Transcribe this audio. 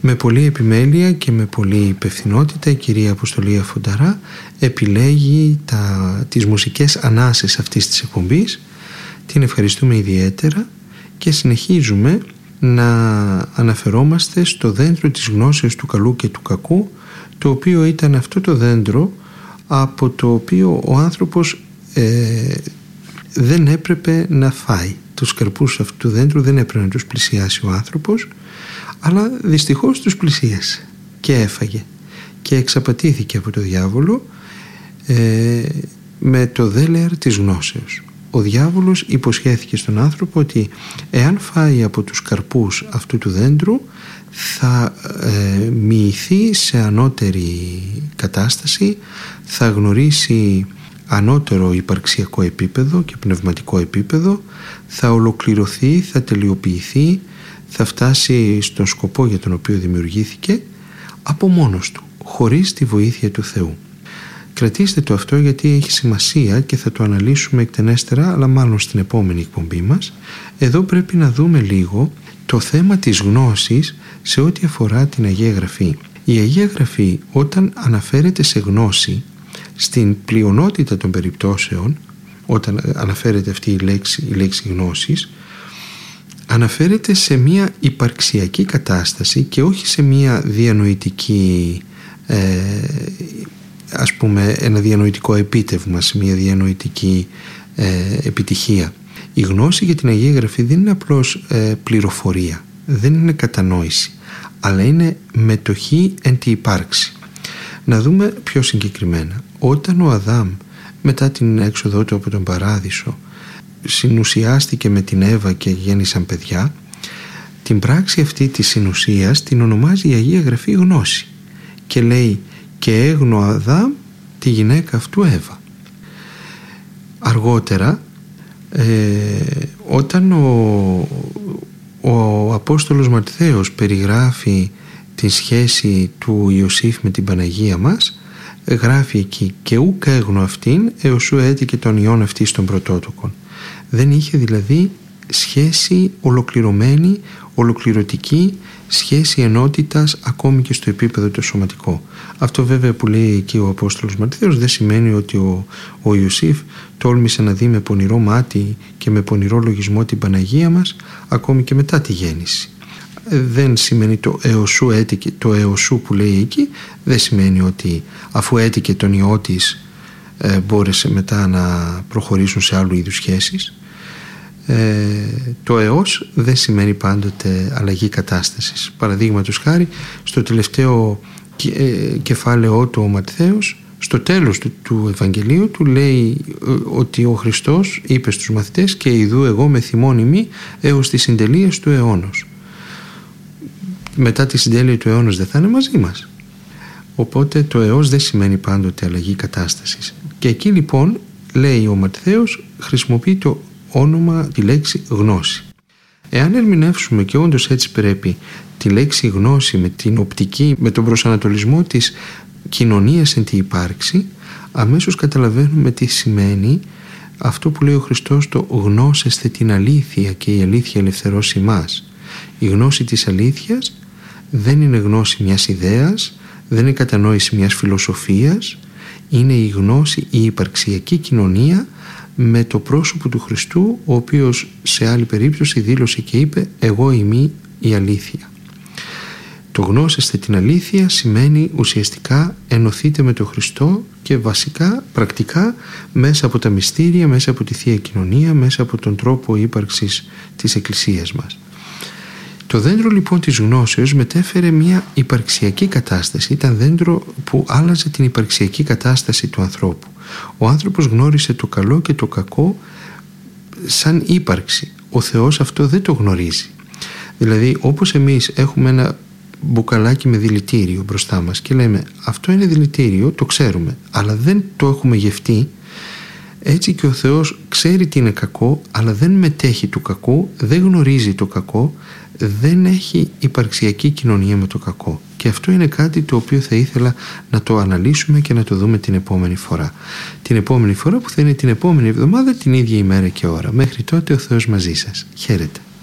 Με πολλή επιμέλεια και με πολλή υπευθυνότητα η κυρία Αποστολία Φονταρά επιλέγει τις μουσικές ανάσες αυτής της εκπομπής. Την ευχαριστούμε ιδιαίτερα και συνεχίζουμε να αναφερόμαστε στο δέντρο της γνώσεως του καλού και του κακού, το οποίο ήταν αυτό το δέντρο από το οποίο ο άνθρωπος δεν έπρεπε να φάει. Τους καρπούς αυτού του δέντρου δεν έπρεπε να τους πλησιάσει ο άνθρωπος, αλλά δυστυχώς τους πλησίασε και έφαγε και εξαπατήθηκε από το διάβολο με το δέλεαρ της γνώσεως. Ο διάβολος υποσχέθηκε στον άνθρωπο ότι εάν φάει από τους καρπούς αυτού του δέντρου θα μοιηθεί σε ανώτερη κατάσταση, θα γνωρίσει ανώτερο υπαρξιακό επίπεδο και πνευματικό επίπεδο, θα ολοκληρωθεί, θα τελειοποιηθεί, θα φτάσει στον σκοπό για τον οποίο δημιουργήθηκε από μόνος του, χωρίς τη βοήθεια του Θεού. Κρατήστε το αυτό, γιατί έχει σημασία και θα το αναλύσουμε εκτενέστερα, αλλά μάλλον στην επόμενη εκπομπή μας. Εδώ πρέπει να δούμε λίγο το θέμα της γνώσης σε ό,τι αφορά την Αγία Γραφή. Η Αγία Γραφή, όταν αναφέρεται σε γνώση, στην πλειονότητα των περιπτώσεων, όταν αναφέρεται αυτή η λέξη γνώσης, αναφέρεται σε μια υπαρξιακή κατάσταση και όχι σε μια διανοητική, ας πούμε ένα διανοητικό επίτευγμα, σε μια διανοητική επιτυχία. Η γνώση για την Αγία Γραφή δεν είναι απλώς πληροφορία, δεν είναι κατανόηση, αλλά είναι μετοχή εν τη υπάρξη. Να δούμε πιο συγκεκριμένα. Όταν ο Αδάμ μετά την έξοδό του από τον Παράδεισο συνουσιάστηκε με την Εύα και γέννησαν παιδιά, την πράξη αυτή της συνουσίας την ονομάζει η Αγία Γραφή γνώση και λέει «και έγνω Αδάμ τη γυναίκα αυτού Εύα». Αργότερα όταν ο Απόστολος Ματθαίος περιγράφει τη σχέση του Ιωσήφ με την Παναγία μας, γράφει εκεί «και ούκ έγνω αυτήν έως σου έτηκε τον ιόν αυτής των πρωτότοκων». Δεν είχε δηλαδή σχέση ολοκληρωμένη, ολοκληρωτική, σχέση ενότητας ακόμη και στο επίπεδο το σωματικό. Αυτό βέβαια που λέει εκεί ο Απόστολος Ματθαίος δεν σημαίνει ότι ο Ιωσήφ τόλμησε να δει με πονηρό μάτι και με πονηρό λογισμό την Παναγία μας ακόμη και μετά τη γέννηση. Δεν σημαίνει το εωσού έτηκε, το εωσού που λέει εκεί δεν σημαίνει ότι αφού έτηκε τον ιό της μπόρεσε μετά να προχωρήσουν σε άλλου είδους σχέσεις. Το εώς δεν σημαίνει πάντοτε αλλαγή κατάστασης. Παραδείγματος χάρη, στο τελευταίο κεφάλαιό του ο Ματθαίος, στο τέλος του Ευαγγελίου του λέει ότι ο Χριστός είπε στους μαθητές «και ιδού εγώ με θυμών ημί έως τη συντελεία του αιώνος». Μετά τη συντέλεια του αιώνος δεν θα είναι μαζί μας. Οπότε το εώς δεν σημαίνει πάντοτε αλλαγή κατάστασης. Και εκεί λοιπόν λέει ο Ματθαίος, χρησιμοποιεί το όνομα, τη λέξη γνώση. Εάν ερμηνεύσουμε, και όντως έτσι πρέπει, τη λέξη γνώση με την οπτική, με τον προσανατολισμό της κοινωνίας εν τη υπάρξη, αμέσως καταλαβαίνουμε τι σημαίνει αυτό που λέει ο Χριστός, το γνώσεστε την αλήθεια και η αλήθεια ελευθερώσει μας. Η γνώση της αλήθειας δεν είναι γνώση μιας ιδέας, δεν είναι κατανόηση μιας φιλοσοφίας, είναι η γνώση, η υπαρξιακή κοινωνία με το πρόσωπο του Χριστού, ο οποίος σε άλλη περίπτωση δήλωσε και είπε «εγώ είμαι η αλήθεια». Το γνώσεστε την αλήθεια σημαίνει ουσιαστικά ενωθείτε με τον Χριστό και βασικά, πρακτικά, μέσα από τα μυστήρια, μέσα από τη Θεία Κοινωνία, μέσα από τον τρόπο ύπαρξης της Εκκλησίας μας. Το δέντρο λοιπόν της γνώσεως μετέφερε μια υπαρξιακή κατάσταση, ήταν δέντρο που άλλαζε την υπαρξιακή κατάσταση του ανθρώπου. Ο άνθρωπος γνώρισε το καλό και το κακό σαν ύπαρξη. Ο Θεός αυτό δεν το γνωρίζει. Δηλαδή όπως εμείς έχουμε ένα μπουκαλάκι με δηλητήριο μπροστά μας και λέμε αυτό είναι δηλητήριο, το ξέρουμε, αλλά δεν το έχουμε γευτεί, έτσι και ο Θεός ξέρει τι είναι κακό, αλλά δεν μετέχει του κακού, δεν γνωρίζει το κακό, δεν έχει υπαρξιακή κοινωνία με το κακό. Και αυτό είναι κάτι το οποίο θα ήθελα να το αναλύσουμε και να το δούμε την επόμενη φορά. Την επόμενη φορά που θα είναι την επόμενη εβδομάδα, την ίδια ημέρα και ώρα. Μέχρι τότε ο Θεός μαζί σας. Χαίρετε.